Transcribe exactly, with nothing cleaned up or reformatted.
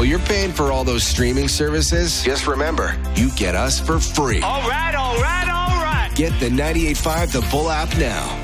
While you're paying for all those streaming services, just remember, you get us for free. All right, all right, all right. Get the ninety-eight point five The Bull app now.